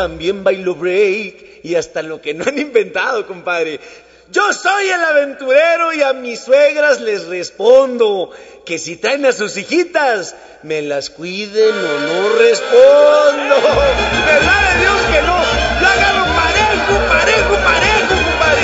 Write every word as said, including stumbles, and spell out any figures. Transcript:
también bailo break y hasta lo que no han inventado, compadre. Yo soy el aventurero y a mis suegras les respondo que si traen a sus hijitas, me las cuiden o no respondo.